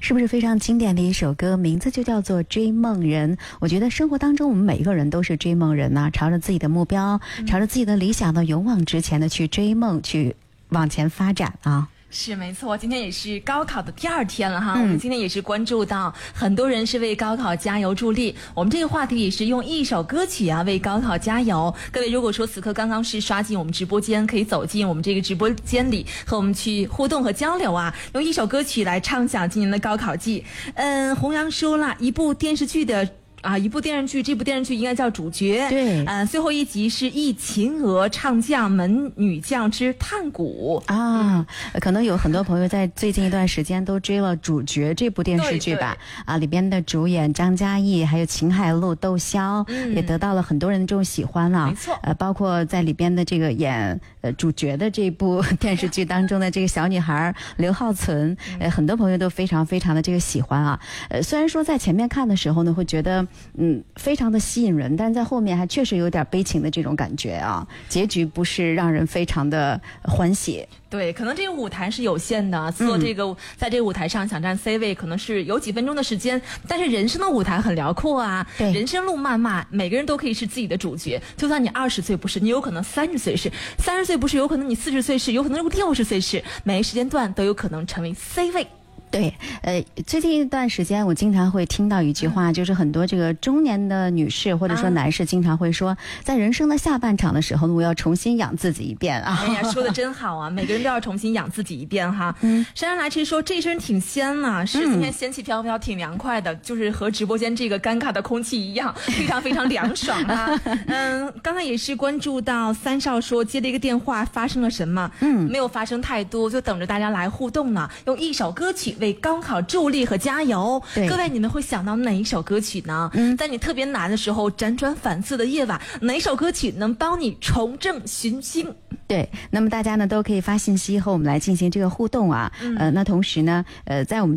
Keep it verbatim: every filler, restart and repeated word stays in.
是不是非常经典的一首歌，名字就叫做《追梦人》。我觉得生活当中我们每一个人都是追梦人呐、啊，朝着自己的目标、嗯、朝着自己的理想的勇往直前的去追梦，去往前发展啊。 是没错，今天也是高考的第二天了哈、嗯、我们今天也是关注到很多人是为高考加油助力，我们这个话题也是用一首歌曲啊为高考加油。各位如果说此刻刚刚是刷进我们直播间，可以走进我们这个直播间里和我们去互动和交流啊，用一首歌曲来畅想今年的高考季。嗯，弘扬说了一部电视剧的啊，一部电视剧，这部电视剧应该叫主角。 对， 呃，最后一集是忆秦娥唱将门女将之探谷啊、嗯，可能有很多朋友在最近一段时间都追了主角这部电视剧吧。啊，里边的主演张嘉译还有秦海璐、窦骁、嗯、也得到了很多人的这种喜欢啊。 没错， 呃，包括在里边的这个演呃主角的这部电视剧当中的这个小女孩刘浩存，呃，很多朋友都非常非常的这个喜欢啊。呃，虽然说在前面看的时候呢，会觉得。嗯，非常的吸引人，但在后面还确实有点悲情的这种感觉啊，结局不是让人非常的欢喜。 对，可能这个舞台是有限的，做这个、嗯、在这个舞台上想占 C 位，可能是有几分钟的时间，但是人生的舞台很辽阔啊， 对， 人生路漫漫，每个人都可以是自己的主角。就算你二十岁不是，你有可能三十岁是，三十岁不是，有可能你四十岁是，有可能六十岁是，每个时间段都有可能成为 C 位。 对，呃，最近一段时间我经常会听到一句话、嗯、就是很多这个中年的女士或者说男士经常会说、啊、在人生的下半场的时候我要重新养自己一遍啊。 哎呀，说的真好啊，每个人都要重新养自己一遍哈。嗯，姗姗来迟说这身挺仙呐、啊，是今天仙气飘飘，挺凉快的、嗯、就是和直播间这个尴尬的空气一样，非常非常凉爽啊。嗯，刚才也是关注到三少说接了一个电话，发生了什么？嗯，没有发生太多，就等着大家来互动呢，用一首歌曲为高考助力和加油。各位，你们会想到哪一首歌曲呢？嗯，在你特别难的时候，辗转反侧的夜晚，哪首歌曲能帮你重振寻星？ 对，那么大家呢都可以发信息和我们来进行这个互动啊。嗯、呃，那同时呢，呃，在我们